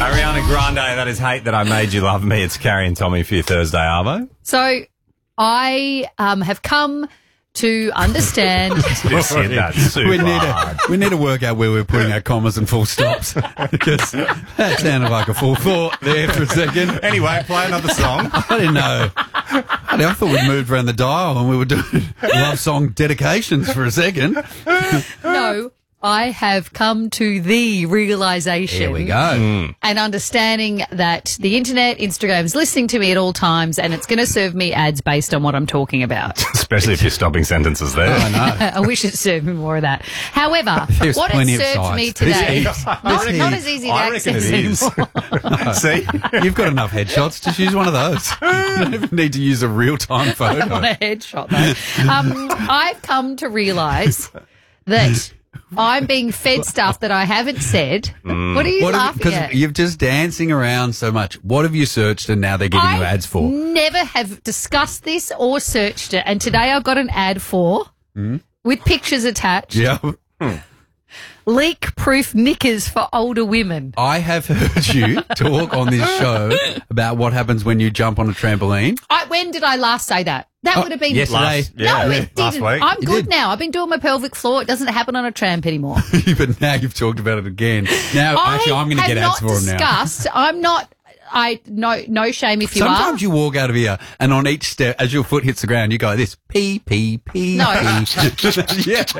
Ariana Grande, that is Hate That I Made You Love Me. It's Carrie and Tommy for your Thursday Arvo. So I have come to understand. Just hit that super hard. We need to work out where we're putting our commas and full stops because that sounded like a full thought there for a second. Anyway, play another song. I didn't know. I thought we'd moved around the dial and we were doing love song dedications for a second. No, I have come to the realisation. Here we go. And understanding that the internet, Instagram's listening to me at all times and it's going to serve me ads based on what I'm talking about. Especially if you're stopping sentences there. I know. I wish it served me more of that. However, There's what plenty it of served sites. me today, This not as easy to I reckon access it is. anymore. See? You've got enough headshots. Just use one of those. You don't even need to use a real-time photo. I want a headshot though. I've come to realise that I'm being fed stuff that I haven't said. What are you laughing at? Because you're just dancing around so much. What have you searched and now they're giving you ads for? Never have discussed this or searched it. And today I've got an ad for, with pictures attached, Yeah. leak-proof knickers for older women. I have heard you talk on this show about what happens when you jump on a trampoline. When did I last say that? That would have been yesterday. No, it last didn't. week. I'm You good did. now. I've been doing my pelvic floor. It doesn't happen on a tramp anymore. But now you've talked about it again. Now, actually, I'm going to get ads for them now. discussed. I'm not. No shame if you Sometimes are. you walk out of here and on each step, as your foot hits the ground, you go this, pee, pee, pee, No. pee. Yeah.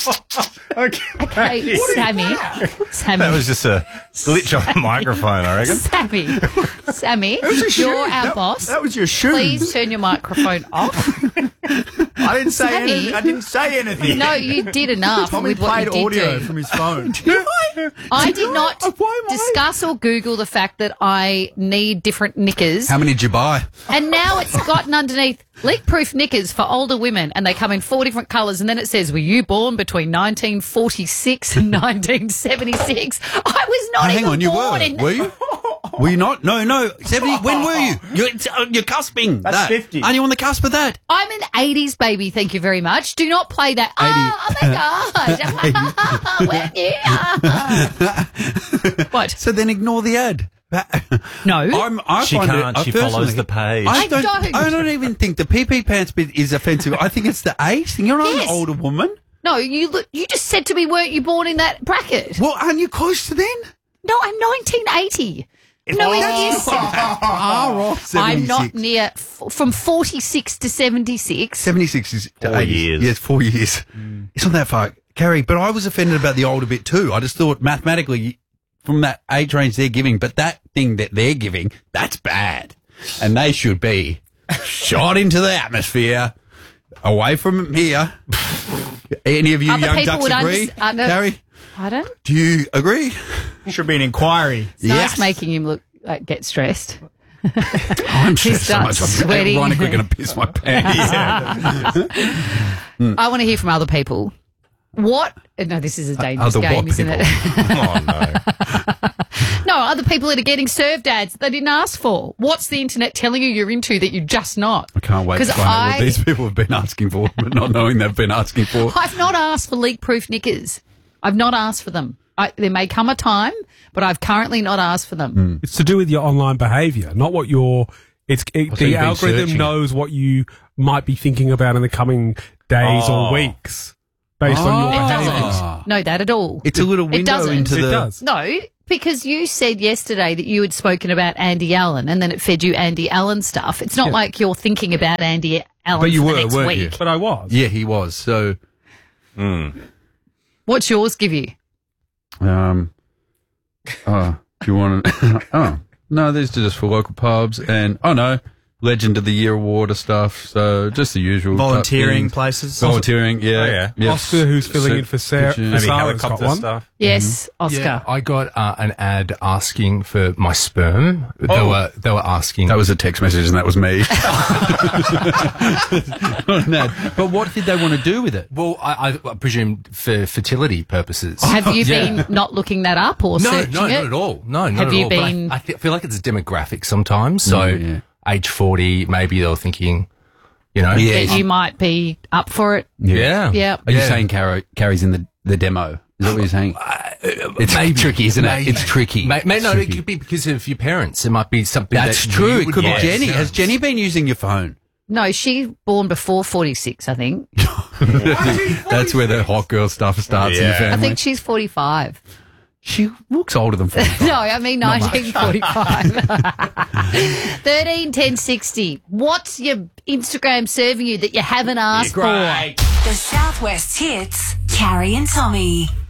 Okay, Sammy. That was just a glitch on the microphone, I reckon. Sammy, you're our boss. That was your shoe. Please turn your microphone off. I didn't say Sammy. anything. I didn't say anything. No, you did enough Tommy with what played you did audio do. from his phone. I did not Why am I? discuss or Google the fact that I need different knickers. How many did you buy? And now it's gotten underneath leak-proof knickers for older women, and they come in 4 different colours. And then it says, "Were you born between 1946 and 1976?" I was not Hang even on, you born were. in. Were you? Were you not? No. 70. When were you? You're cusping. That's that. 50. Aren't you on the cusp of that? I'm an 80s baby. Thank you very much. Do not play that. Oh my god! What? So then ignore the ad. No. She can't. She follows the page. I don't. don't even think the pee-pee pants bit is offensive. I think it's the age thing. You're not Yes. an older woman. No, you just said to me, weren't you born in that bracket? Well, aren't you close to then? No, I'm 1980. No, it is. Right. I'm not near from 46 to 76. 76 is 4 80. years. Yes, 4 years. It's not that far, Carrie. But I was offended about the older bit too. I just thought mathematically, from that age range they're giving, but that thing that they're giving, that's bad, and they should be shot into the atmosphere, away from here. Any of you Other young people ducks would agree, Carrie? Pardon? Do you agree? Should be an inquiry. Starts making him look get stressed. I'm stressed so much. starts I'm sweating. ironically going to piss my pants. I want to hear from other people. What? No, this is a dangerous Other game, what isn't people? it? Oh, no. No, other people that are getting served ads that they didn't ask for. What's the internet telling you you're into that you're just not? I can't wait to 'Cause find out what these people have been asking for, but not knowing they've been asking for. I've not asked for leak-proof knickers. I've not asked for them. There may come a time, but I've currently not asked for them. It's to do with your online behaviour, not what your. So The you've been algorithm searching knows what you might be thinking about in the coming days or weeks based on your It behaviour. doesn't know that at all. It's a little window doesn't. into It the. does. No, because you said yesterday that you had spoken about Andy Allen and then it fed you Andy Allen stuff. It's not like you're thinking about Andy Allen But you for the were, next weren't week. you? But I was. Yeah, he was. So, What's yours give you? do you want to? Oh, no, these are just for local pubs and Legend of the Year award of stuff. So just the usual type Volunteering things. places. Volunteering, yeah. Oh, yeah. Yeah. Oscar, who's filling in for Sarah. Maybe Maybe Sarah's got helicopter one. stuff. Yes, Oscar. Yeah, I got an ad asking for my sperm. They were asking. That was a text message, and that was me. Not an ad. But what did they want to do with it? Well, I presume for fertility purposes. Have you been not looking that up or No, searching not it? at all. No, not Have at you all. But been- I feel like it's a demographic sometimes. So age 40, maybe they were thinking, That you might be up for it? Yeah. Yeah. Are you saying Carrie's in the demo? Is that what you're saying? It's tricky, isn't it? It's tricky. No, it could be because of your parents. It might be something That's that true. you It would could be want. Jenny. Has Jenny been using your phone? No, she born before 46, I think. That's where the hot girl stuff starts in the Yeah. family. I think she's 45. She looks older than 45. No, I mean 1945. 13 10 60. What's your Instagram serving you that you haven't asked for? The Southwest Hits, Carrie and Tommy.